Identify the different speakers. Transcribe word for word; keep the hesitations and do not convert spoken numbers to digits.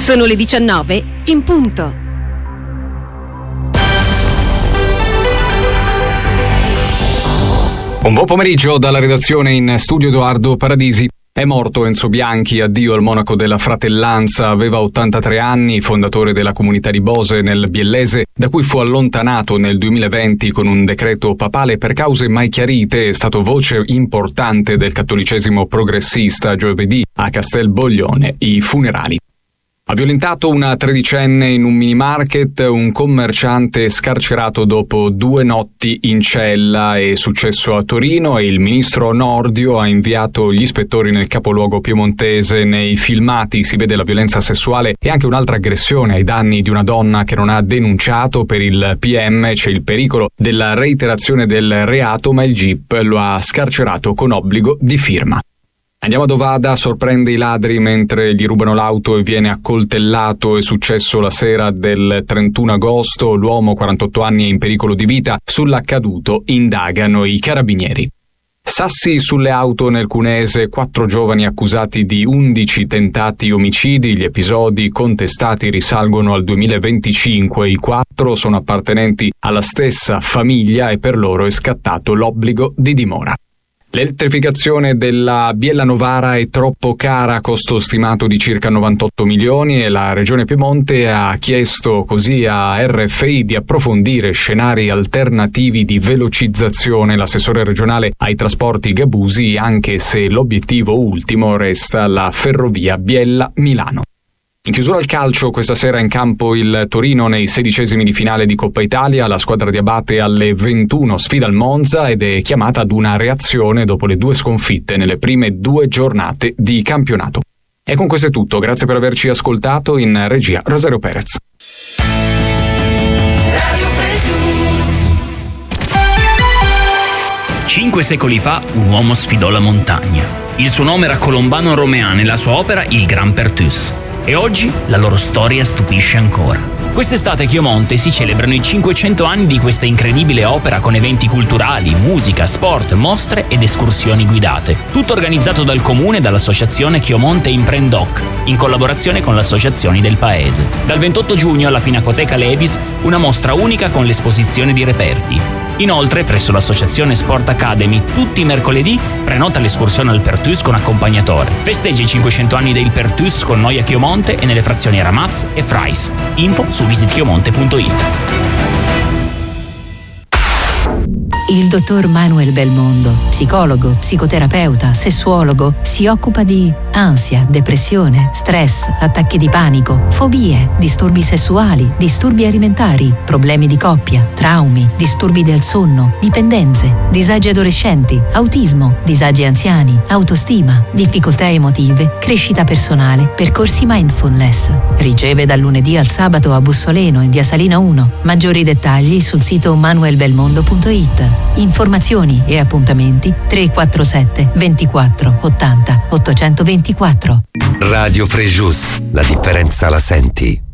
Speaker 1: Sono le diciannove in punto.
Speaker 2: Un buon pomeriggio dalla redazione, in studio Edoardo Paradisi. È morto Enzo Bianchi, addio al monaco della Fratellanza, aveva ottantatré anni, fondatore della comunità di Bose nel Biellese, da cui fu allontanato nel duemilaventi con un decreto papale per cause mai chiarite. È stato voce importante del cattolicesimo progressista. Giovedì a Castelboglione i funerali. Ha violentato una tredicenne in un mini market, un commerciante scarcerato dopo due notti in cella. È successo a Torino e il ministro Nordio ha inviato gli ispettori nel capoluogo piemontese. Nei filmati si vede la violenza sessuale e anche un'altra aggressione ai danni di una donna che non ha denunciato. Per il P M c'è il pericolo della reiterazione del reato, ma il G I P lo ha scarcerato con obbligo di firma. Andiamo ad Ovada, sorprende i ladri mentre gli rubano l'auto e viene accoltellato. È successo la sera del trentuno agosto, l'uomo, quarantotto anni, è in pericolo di vita. Sull'accaduto indagano i carabinieri. Sassi sulle auto nel Cunese, quattro giovani accusati di undici tentati omicidi. Gli episodi contestati risalgono al duemilaventicinque. I quattro sono appartenenti alla stessa famiglia e per loro è scattato l'obbligo di dimora. L'elettrificazione della Biella Novara è troppo cara, costo stimato di circa novantotto milioni, e la Regione Piemonte ha chiesto così a R F I di approfondire scenari alternativi di velocizzazione. L'assessore regionale ai trasporti Gabusi, anche se l'obiettivo ultimo resta la ferrovia Biella-Milano. In chiusura al calcio, questa sera in campo il Torino nei sedicesimi di finale di Coppa Italia. La squadra di Abate alle ventuno sfida il Monza ed è chiamata ad una reazione dopo le due sconfitte nelle prime due giornate di campionato. E con questo è tutto, grazie per averci ascoltato. In regia Rosario Perez.
Speaker 3: Cinque secoli fa un uomo sfidò la montagna. Il suo nome era Colombano Romean e la sua opera il Grand Perthus. E oggi la loro storia stupisce ancora. Quest'estate a Chiomonte si celebrano i cinquecento anni di questa incredibile opera con eventi culturali, musica, sport, mostre ed escursioni guidate. Tutto organizzato dal comune e dall'associazione Chiomonte Imprendoc, in collaborazione con le associazioni del paese. Dal ventotto giugno alla Pinacoteca Levis una mostra unica con l'esposizione di reperti. Inoltre, presso l'associazione Sport Academy, tutti i mercoledì prenota l'escursione al Perthus con accompagnatore. Festeggia i cinquecento anni del Perthus con noi a Chiomonte e nelle frazioni Ramaz e Frais. Info su visit chiomonte punto it.
Speaker 4: Il dottor Manuel Belmondo, psicologo, psicoterapeuta, sessuologo, si occupa di ansia, depressione, stress, attacchi di panico, fobie, disturbi sessuali, disturbi alimentari, problemi di coppia, traumi, disturbi del sonno, dipendenze, disagi adolescenti, autismo, disagi anziani, autostima, difficoltà emotive, crescita personale, percorsi mindfulness. Riceve dal lunedì al sabato a Bussoleno in via Salina uno. Maggiori dettagli sul sito manuel belmondo punto it. Informazioni e appuntamenti tre quattro sette ventiquattro ottanta ottocentoventiquattro.
Speaker 5: Radio Frejus, la differenza la senti.